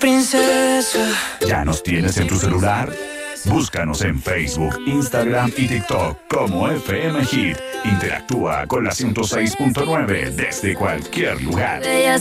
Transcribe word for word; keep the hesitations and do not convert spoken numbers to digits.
Princesa. ¿Ya nos tienes en tu celular? Búscanos en Facebook, Instagram y TikTok como F M Hit. Interactúa con la ciento seis punto nueve desde cualquier lugar.